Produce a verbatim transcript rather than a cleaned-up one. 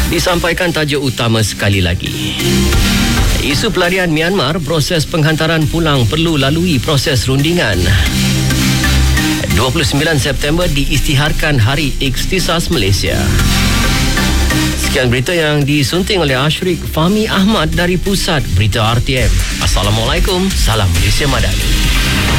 Disampaikan tajuk utama sekali lagi. Isu pelarian Myanmar, proses penghantaran pulang perlu lalui proses rundingan. dua puluh sembilan September diisytiharkan Hari Ikhtisas Malaysia. Sekian berita yang disunting oleh Ashrik Fahmi Ahmad dari Pusat Berita R T M. Assalamualaikum, salam Malaysia Madani.